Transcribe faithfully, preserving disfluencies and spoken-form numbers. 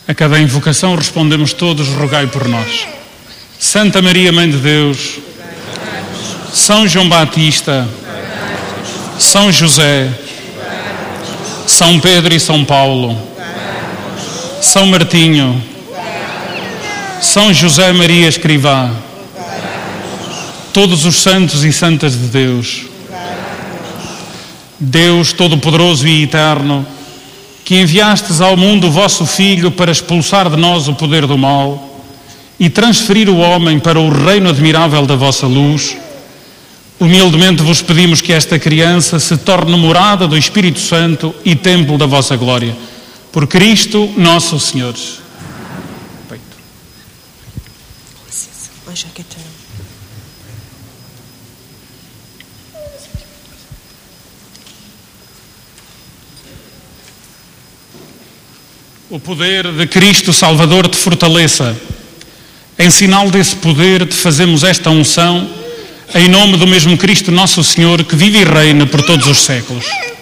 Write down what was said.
A cada invocação respondemos todos: rogai por nós. Santa Maria, Mãe de Deus, São João Batista, São José, São Pedro e São Paulo, São Martinho, São José Maria Escrivá, todos os santos e santas de Deus, Deus Todo-Poderoso e Eterno, que enviastes ao mundo o vosso Filho para expulsar de nós o poder do mal e transferir o homem para o reino admirável da vossa luz, humildemente vos pedimos que esta criança se torne morada do Espírito Santo e templo da vossa glória. Por Cristo nosso Senhor. O poder de Cristo Salvador te fortaleça. Em sinal desse poder te fazemos esta unção, em nome do mesmo Cristo nosso Senhor, que vive e reina por todos os séculos.